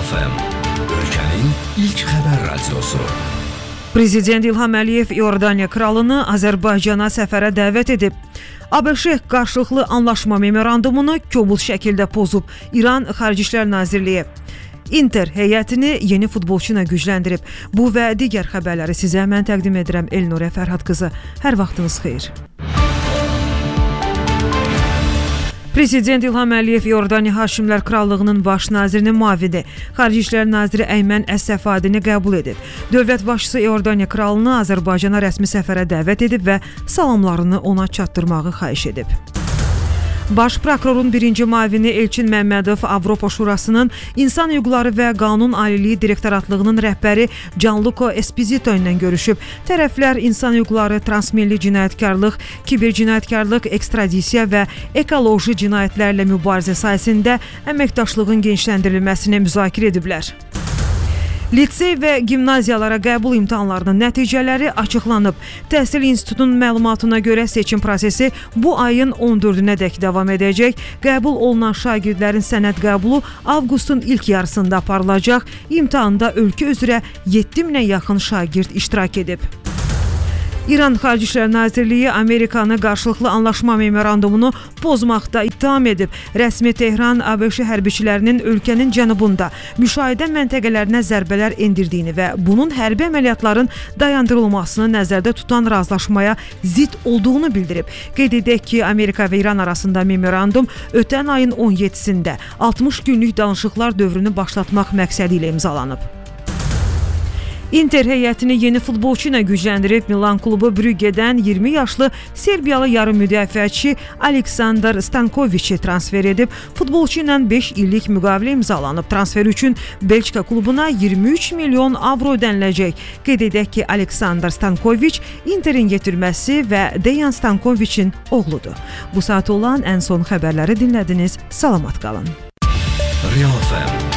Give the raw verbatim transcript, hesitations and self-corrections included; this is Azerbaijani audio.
F M, ölkənin ilk xəbər radiosu. Prezident İlham Əliyev İordaniya kralını Azərbaycana səfərə dəvət edib. ABŞ qarşılıqlı anlaşma memorandumunu kobud şəkildə pozub. İran Xarici İşlər Nazirliyi Inter heyətini yeni futbolçu ilə gücləndirib. Bu və digər xəbərləri sizə mən təqdim edirəm. Elnurə Fərhad qızı. Hər vaxtınız xeyir. Prezident İlham Əliyev İordaniya Hakimlər Krallığının baş nazirinin müavini, Xarici İşlər Naziri Əymən Əs-Səfadini qəbul edib. Dövlət başçısı İordaniya kralını Azərbaycana rəsmi səfərə dəvət edib və salamlarını ona çatdırmağı xahiş edib. Baş prokurorun birinci müavini Elçin Məmmədov Avropa Şurasının İnsan Hüquqları və Qanun Aliliyi Direktoratlığının rəhbəri Gianluca Esposito ilə görüşüb. Tərəflər insan hüquqları, transmilli cinayətkarlıq, kiber cinayətkarlıq, ekstradisiya və ekoloji cinayətlərlə mübarizə sahəsində əməkdaşlığın genişləndirilməsini müzakirə ediblər. Lisey və gimnaziyalara qəbul imtahanlarının nəticələri açıqlanıb. Təhsil İnstitutunun məlumatına görə seçim prosesi bu ayın on dördünədək davam edəcək. Qəbul olunan şagirdlərin sənəd qəbulu avqustun ilk yarısında aparılacaq. İmtahanda ölkə üzrə yeddi minə yaxın şagird iştirak edib. İran Xarici İşlər Nazirliyi Amerikanı qarşılıqlı anlaşma memorandumunu pozmaqda ittiham edib. Rəsmi Tehran ABŞ hərbiçilərinin ölkənin cənubunda müşahidə məntəqələrinə zərbələr endirdiyini və bunun hərbi əməliyyatların dayandırılmasını nəzərdə tutan razılaşmaya zidd olduğunu bildirib. Qeyd edək ki, Amerika və İran arasında memorandum ötən ayın on yeddisində altmış günlük danışıqlar dövrünü başlatmaq məqsədi ilə imzalanıb. Inter heyətini yeni futbolçu ilə gücləndirib. Milan klubu Brüggedən iyirmi yaşlı Serbiyalı yarım müdafiəçi Aleksandar Stankoviçi transfer edib. Futbolçu ilə beş illik müqavilə imzalanıb. Transfer üçün Belçika klubuna iyirmi üç milyon avro ödəniləcək. Qeyd edək ki, Aleksandar Stankoviç Interin yetirməsi və Dejan Stankoviçin oğludur. Bu saat olan ən son xəbərləri dinlədiniz. Salamat qalın. Real F M